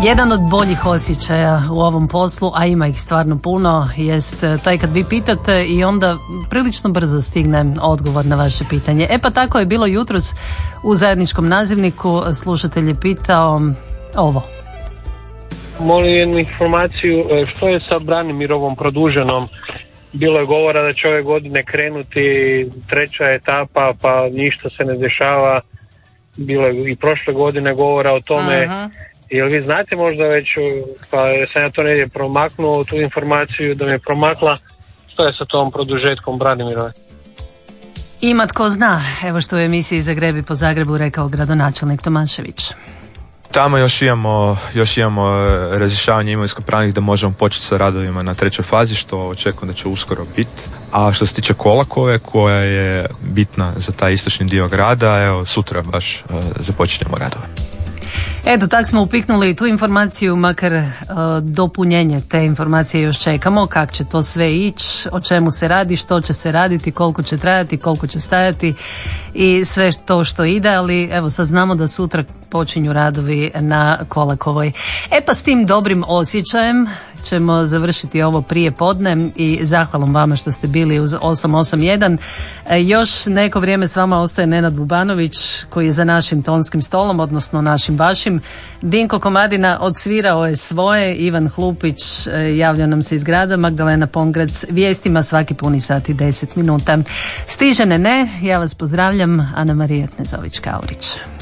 Jedan od boljih osjećaja u ovom poslu, a ima ih stvarno puno, jest taj kad vi pitate i onda prilično brzo stigne odgovor na vaše pitanje. Pa tako je bilo jutros u zajedničkom nazivniku. Slušatelj je pitao ovo. Molim jednu informaciju, što je sa Branimirovom produženom? Bilo je govora da će ove godine krenuti treća etapa, pa ništa se ne dešava. Bilo je i prošle godine govora o tome. Aha. Jel vi znate možda već, pa sam ja to negdje promaknuo, tu informaciju da mi je promakla, što je sa tom produžetkom Branimirove? Ima tko zna, evo što u emisiji Zagrebi po Zagrebu rekao gradonačelnik Tomašević. Tamo još imamo razrješavanje imovinsko-pravnih da možemo početi sa radovima na trećoj fazi, što očekujem da će uskoro biti. A što se tiče Kolakove, koja je bitna za taj istočni dio grada, evo sutra baš započinjemo radove. Eto, tak smo upiknuli i tu informaciju, makar dopunjenje te informacije još čekamo, kako će to sve ići, o čemu se radi, što će se raditi, koliko će trajati, koliko će stajati i sve to što ide, ali evo sad znamo da sutra počinju radovi na Kolakovoj. Pa s tim dobrim osjećajem ćemo završiti ovo prije podne i zahvalom vama što ste bili uz 881. Još neko vrijeme s vama ostaje Nenad Bubanović koji je za našim tonskim stolom, odnosno našim vašim. Dinko Komadina odsvirao je svoje, Ivan Hlupić javlja nam se iz grada, Magdalena Pongrac vijestima svaki puni sat i 10 minuta. Stiže ne, ja vas pozdravljam, Ana Marija Knezović-Kaurić.